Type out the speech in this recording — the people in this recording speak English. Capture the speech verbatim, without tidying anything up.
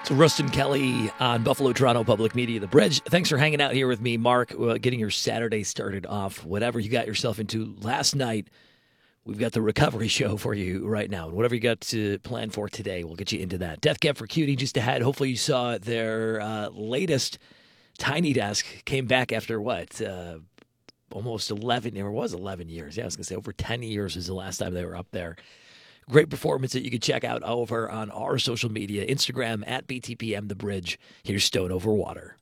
So Rustin Kelly on Buffalo Toronto Public Media, The Bridge. Thanks for hanging out here with me, Mark, uh, getting your Saturday started off. Whatever you got yourself into last night, we've got the recovery show for you right now. And whatever you got to plan for today, we'll get you into that. Death Cab for Cutie just ahead. Hopefully you saw their uh, latest Tiny Desk came back after what? Uh, almost eleven, or it was eleven years. Yeah, I was going to say over ten years was the last time they were up there. Great performance that you can check out over on our social media, Instagram at B T P M The Bridge. Here's Stone Over Water.